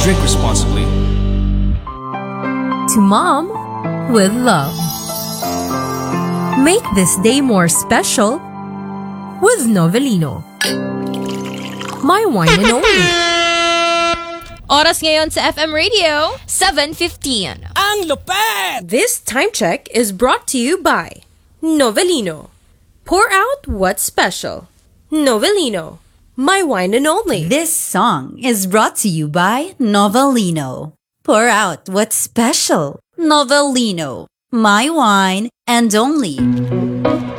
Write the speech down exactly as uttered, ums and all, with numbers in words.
Drink responsibly. To Mom, with love. Make this day more special with Novelino. My wine and only. Oras ngayon sa F M Radio, seven fifteen. Ang lupet! This time check is brought to you by Novelino. Pour out what's special. Novelino. My wine and only. This song is brought to you by Novelino. Pour out what's special. Novelino. My wine and only.